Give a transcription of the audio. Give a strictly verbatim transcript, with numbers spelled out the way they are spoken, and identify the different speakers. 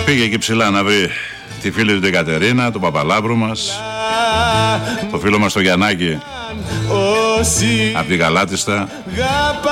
Speaker 1: Πήγε εκεί ψηλά να βρει τη φίλη του την Κατερίνα, τον Παπαλάβρου μας, το φίλο μας το Γιαννάκη από τη Γαλάτιστα.